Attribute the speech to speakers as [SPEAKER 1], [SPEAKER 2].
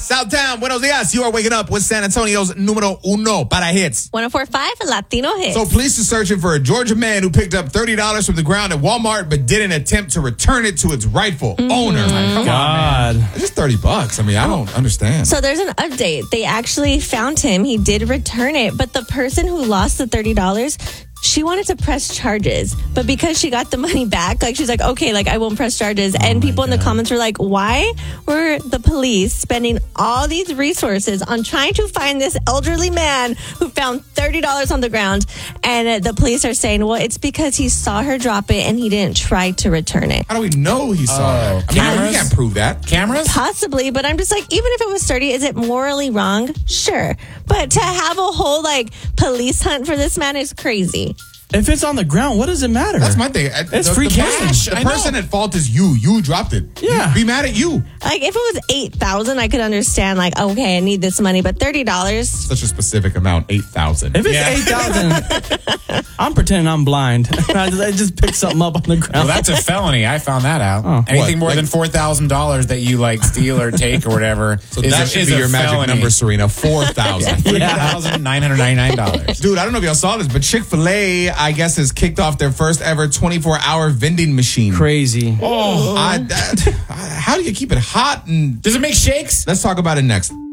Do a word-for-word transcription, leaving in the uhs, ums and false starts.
[SPEAKER 1] Southtown, buenos dias. You are waking up with San Antonio's numero uno para hits.
[SPEAKER 2] one oh four point five Latino hits.
[SPEAKER 1] So police are searching for a Georgia man who picked up thirty dollars from the ground at Walmart but didn't attempt to return it to its rightful
[SPEAKER 2] Mm-hmm.
[SPEAKER 1] owner. Like, come
[SPEAKER 3] God.
[SPEAKER 1] on, man. It's just thirty bucks. I mean, I don't understand.
[SPEAKER 2] So there's an update. They actually found him. He did return it, but the person who lost the thirty dollars, she wanted to press charges, but because she got the money back, like she's like, okay, like I won't press charges.
[SPEAKER 1] Oh
[SPEAKER 2] and people in the comments were like, why were the police spending all these resources on trying to find this elderly man who found thirty dollars on the ground? And uh, the police are saying, well, it's because he saw her drop it and he didn't try to return it.
[SPEAKER 1] How do we know he saw
[SPEAKER 4] Oh,
[SPEAKER 1] it? I mean,
[SPEAKER 4] cameras?
[SPEAKER 1] we can't prove that.
[SPEAKER 4] Cameras?
[SPEAKER 2] Possibly, but I'm just like, even if it was thirty, is it morally wrong? Sure. But to have a whole like police hunt for this man is crazy.
[SPEAKER 3] If it's on the ground, what does it matter?
[SPEAKER 1] That's my thing.
[SPEAKER 3] It's
[SPEAKER 1] the,
[SPEAKER 3] free
[SPEAKER 1] the
[SPEAKER 3] cash.
[SPEAKER 1] Person, the
[SPEAKER 4] I know.
[SPEAKER 1] person at fault is you. You dropped it.
[SPEAKER 3] Yeah.
[SPEAKER 1] You- be mad at you.
[SPEAKER 2] Like if it was eight thousand, I could understand. Like, okay, I need this money, but thirty dollars.
[SPEAKER 1] Such a specific amount, eight thousand.
[SPEAKER 3] If it's
[SPEAKER 4] Yeah.
[SPEAKER 3] eight thousand, I'm pretending I'm blind. I just, I just pick something up on the ground.
[SPEAKER 4] Well, that's a felony. I found that out.
[SPEAKER 3] Oh.
[SPEAKER 4] Anything
[SPEAKER 1] What?
[SPEAKER 4] more
[SPEAKER 1] Like-
[SPEAKER 4] than four thousand dollars that you like steal or take or whatever.
[SPEAKER 1] So
[SPEAKER 4] is
[SPEAKER 1] that
[SPEAKER 4] a,
[SPEAKER 1] should
[SPEAKER 4] is
[SPEAKER 1] be
[SPEAKER 4] a
[SPEAKER 1] your magic
[SPEAKER 4] felony.
[SPEAKER 1] number, Serena. Four thousand.
[SPEAKER 4] three thousand nine hundred ninety-nine dollars.
[SPEAKER 1] Dude, I don't know if y'all saw this, but Chick-fil-A, I guess, has kicked off their first ever twenty-four hour vending machine.
[SPEAKER 3] Crazy.
[SPEAKER 1] Oh, I, that, how do you keep it hot? And
[SPEAKER 4] Does it make shakes?
[SPEAKER 1] let's talk about it next.